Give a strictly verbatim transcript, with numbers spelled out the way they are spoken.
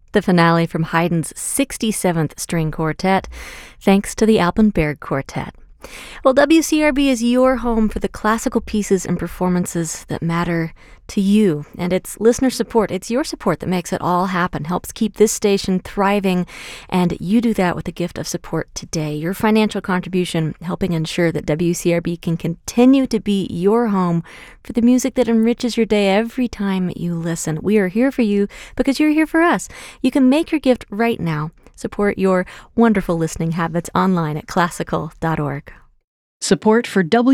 the finale from Haydn's sixty-seventh String Quartet, thanks to the Alpenberg Quartet. Well, W C R B is your home for the classical pieces and performances that matter to you. And it's listener support. It's your support that makes it all happen, helps keep this station thriving. And you do that with a gift of support today. Your financial contribution helping ensure that W C R B can continue to be your home for the music that enriches your day every time you listen. We are here for you because you're here for us. You can make your gift right now. Support your wonderful listening habits online at classical dot org. Support for W